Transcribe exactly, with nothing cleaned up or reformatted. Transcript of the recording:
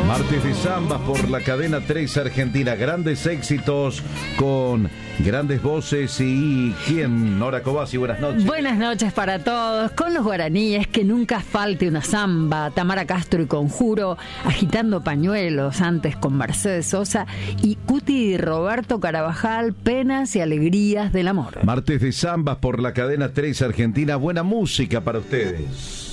Martes de zambas por la cadena tres Argentina. Grandes éxitos con grandes voces y ¿quién? Nora Cobasi, buenas noches. Buenas noches para todos. Con los guaraníes, que nunca falte una zamba. Tamara Castro y Conjuro, agitando pañuelos, antes con Mercedes Sosa. Y Cuti y Roberto Carabajal, penas y alegrías del amor. Martes de zambas por la cadena tres Argentina. Buena música para ustedes.